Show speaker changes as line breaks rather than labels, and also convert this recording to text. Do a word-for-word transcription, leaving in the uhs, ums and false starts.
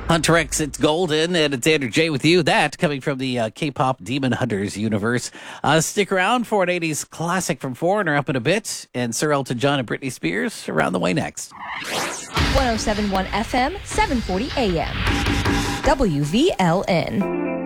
Hunter X, it's Golden, and it's Andrew J with you. That coming from the uh, K-pop Demon Hunters universe. Uh, stick around for an eighties classic from Foreigner up in a bit, and Sir Elton John and Britney Spears around the way next.
one oh seven point one F M, seven forty A M. W V L N.